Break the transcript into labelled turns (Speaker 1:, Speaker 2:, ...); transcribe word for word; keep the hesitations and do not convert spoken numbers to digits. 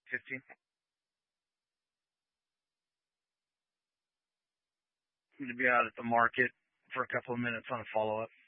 Speaker 1: fifteen. I'm going to be out at the market for a couple of minutes on a follow-up.